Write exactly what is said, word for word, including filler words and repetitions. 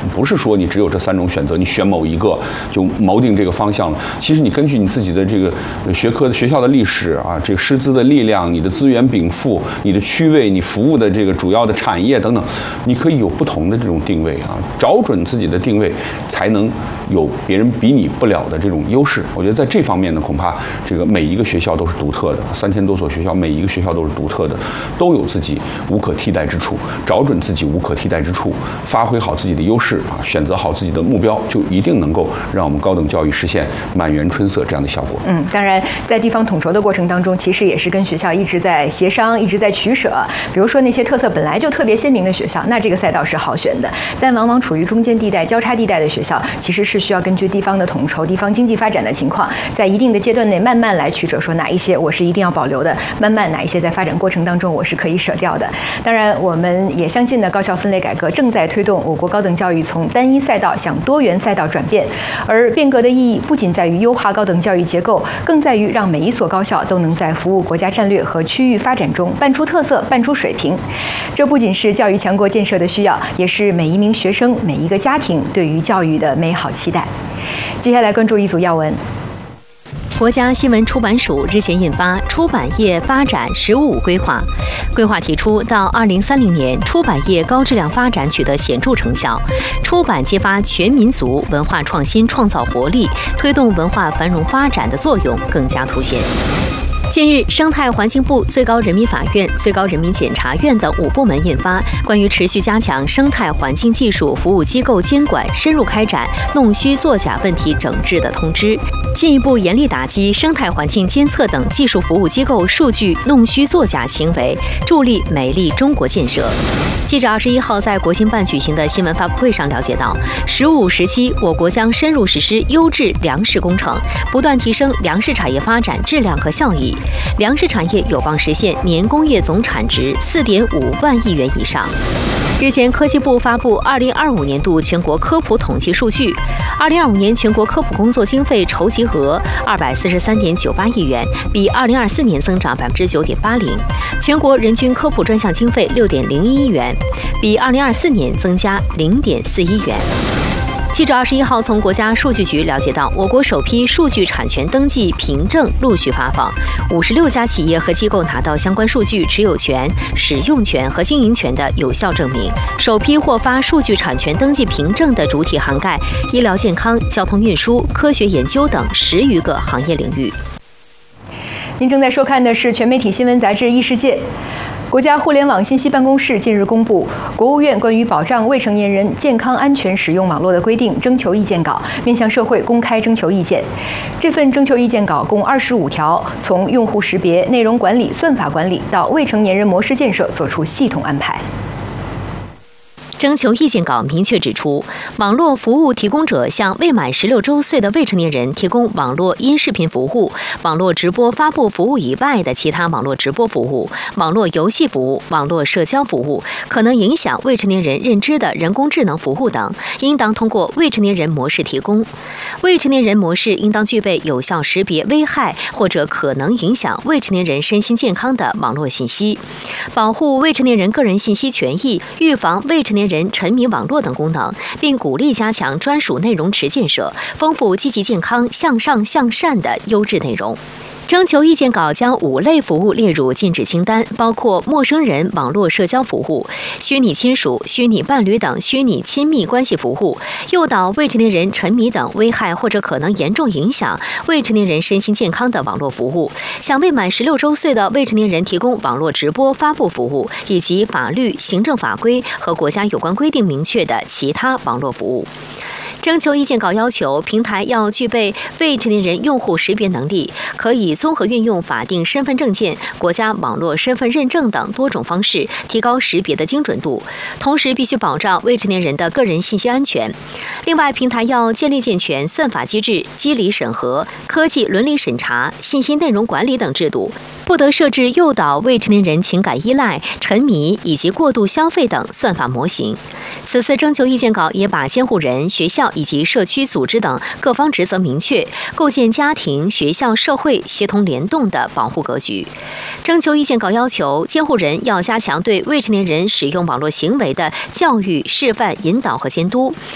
不是说你只有这三种选择，你选某一个就锚定这个方向了。其实你根据你自己的这个学科的学校的历史啊，这个师资的力量、你的资源禀赋、你的区位、你服务的这个主要的产业等等，你可以有不同的这种定位啊，找准自己的定位，才能有别人比拟不了的这种优势。我觉得在这方面呢，恐怕这个每一个学校都是独特的，三千多所学校，每一个学校都是独特的，都有自己无可替代之处。找准自己无可替代之处，发挥好自己的优势啊，选择好自己的目标，就一定能够让我们高等教育实现满园春色这样的效果。 嗯，当然，在地方统筹的过程当中，其实也是跟学校一直在协商，一直在取舍。比如说那些特色本来就特别鲜明的学校，那这个赛道是好选的；但往往处于中间地带、交叉地带的学校，其实是需要根据地方的统筹、地方经济发展的情况，在一定的阶段内慢慢来取舍，说哪一些我是一定要保留的，慢慢哪一些在发展过程当中我是可以舍掉的。当然，我们也相信呢，高校分类改革正在推动我国高等教育从单一赛道向多元赛道转变，而变革的意义不仅在于优化高等教育结构，更在于让每一所高校都能在服务国家战略和区域发展中办出特色、办出水平。这不仅是教育强国建设的需要，也是每一名学生、每一个家庭对于教育的美好期待。接下来关注一组要闻。 国家新闻出版署日前印发《出版业发展“十五五”规划》，规划提出，到二零三零年，出版业高质量发展取得显著成效，出版激发全民族文化创新创造活力，推动文化繁荣发展的作用更加凸显。近日，生态环境部、最高人民法院、最高人民检察院等五部门印发关于持续加强生态环境技术服务机构监管，深入开展弄虚作假问题整治的通知，进一步严厉打击生态环境监测等技术服务机构数据弄虚作假行为，助力美丽中国建设。记者二十一号在国新办举行的新闻发布会上了解到，“十五五”时期，我国将深入实施优质粮食工程，不断提升粮食产业发展质量和效益，粮食产业有望实现年工业总产值四点五万亿元以上。日前，科技部发布二零二五年度全国科普统计数据，二零二五年全国科普工作经费筹集额二百四十三点九八亿元，比二零二四年增长百分之九点八零。全国人均科普专项经费六点零一亿元，比二零二四年增加零点四一元。记者二十一号从国家数据局了解到，我国首批数据产权登记凭证陆续发放，五十六家企业和机构拿到相关数据持有权、使用权和经营权的有效证明。首批获发数据产权登记凭证的主体涵盖医疗健康、交通运输、科学研究等十余个行业领域。 您正在收看的是全媒体新闻杂志《异世界》。国家互联网信息办公室近日公布《国务院关于保障未成年人健康安全使用网络的规定》征求意见稿，面向社会公开征求意见。这份征求意见稿共二十五条，从用户识别、内容管理、算法管理到未成年人模式建设做出系统安排。 征求意见稿明确指出，网络服务提供者向未满十六周岁的未成年人提供网络音视频服务、网络直播发布服务以外的其他网络直播服务、网络游戏服务、网络社交服务，可能影响未成年人认知的人工智能服务等，应当通过未成年人模式提供。未成年人模式应当具备有效识别危害或者可能影响未成年人身心健康的网络信息，保护未成年人个人信息权益，预防未成年人沉迷网络等功能，并鼓励加强专属内容池建设，丰富积极健康、向上向善的优质内容。征求意见稿将五类服务列入禁止清单，包括陌生人网络社交服务、虚拟亲属、虚拟伴侣等虚拟亲密关系服务、诱导未成年人沉迷等危害或者可能严重影响未成年人身心健康的网络服务，向未满十六周岁的未成年人提供网络直播发布服务，以及法律、行政法规和国家有关规定明确的其他网络服务。征求意见稿要求，平台要具备未成年人用户识别能力，可以综合运用法定身份证件、国家网络身份认证等多种方式，提高识别的精准度，同时必须保障未成年人的个人信息安全。另外，平台要建立健全算法机制、机理审核、科技伦理审查、信息内容管理等制度，不得设置诱导未成年人情感依赖、沉迷以及过度消费等算法模型。此次征求意见稿也把监护人、学校以及社区组织等各方职责明确，构建家庭、学校、社会协同联动的保护格局。征求意见稿要求，监护人要加强对未成年人使用网络行为的教育、示范、引导和监督，